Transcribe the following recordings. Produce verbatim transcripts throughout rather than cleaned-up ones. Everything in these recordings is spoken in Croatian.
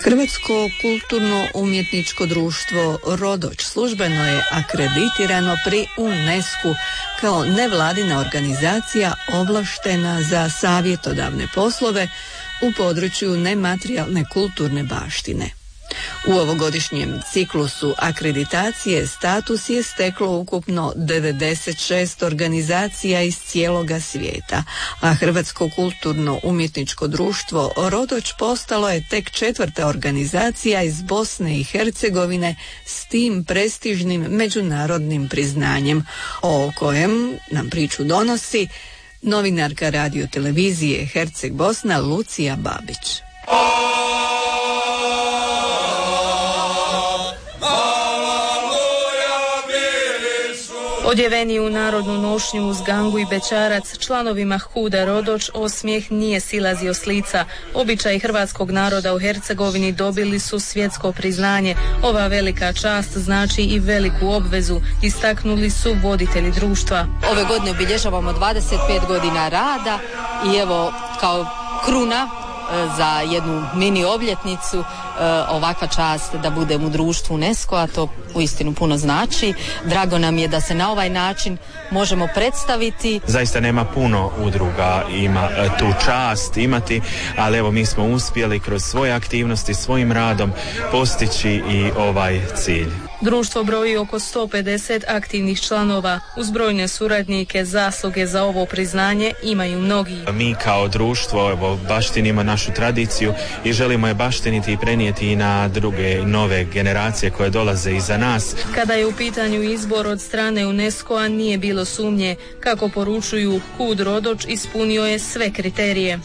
Hrvatsko kulturno-umjetničko društvo Rodoč službeno je akreditirano pri UNESCO kao nevladina organizacija ovlaštena za savjetodavne poslove u području nematerijalne kulturne baštine. U ovogodišnjem ciklusu akreditacije status je steklo ukupno devedeset šest organizacija iz cijeloga svijeta, a Hrvatsko kulturno-umjetničko društvo Rodoč postalo je tek četvrta organizacija iz Bosne i Hercegovine s tim prestižnim međunarodnim priznanjem, o kojem nam priču donosi novinarka radiotelevizije Herceg Bosna Lucija Babić. Odjeveni u narodnu nošnju uz gangu i bećarac, članovima Huda Rodoč osmijeh nije silazio s lica. Običaji hrvatskog naroda u Hercegovini dobili su svjetsko priznanje. Ova velika čast znači i veliku obvezu, istaknuli su voditelji društva. Ove godine obilježavamo dvadeset pet godina rada i evo kao kruna za jednu mini obljetnicu ovakva čast da budem u društvu UNESCO, a to uistinu puno znači. Drago nam je da se na ovaj način možemo predstaviti. Zaista nema puno udruga ima tu čast imati, ali evo mi smo uspjeli kroz svoje aktivnosti, svojim radom postići i ovaj cilj. Društvo broji oko sto pedeset aktivnih članova. Uz brojne suradnike zasluge za ovo priznanje imaju mnogi. Mi kao društvo evo, baštinimo našu tradiciju i želimo je baštiniti i prenijeti i na druge nove generacije koje dolaze iza nas. Kada je u pitanju izbor od strane UNESCO-a nije bilo sumnje. Kako poručuju, Hud Rodoč ispunio je sve kriterije.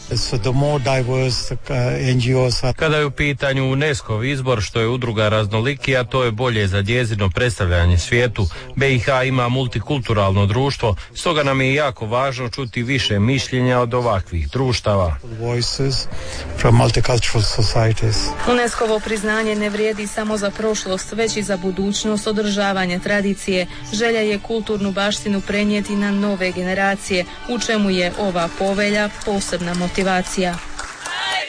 Kada je u pitanju UNESCO izbor, što je udruga raznolikija, to je bolje za njezino predstavljanje svijetu. B i H ima multikulturalno društvo, stoga nam je jako važno čuti više mišljenja od ovakvih društava. UNESCO-ovo priznanje ne vrijedi samo za prošlost, već i za budućnost održavanja tradicije. Želja je kulturnu baštinu prenijeti na nove generacije, u čemu je ova povelja posebna motivacija.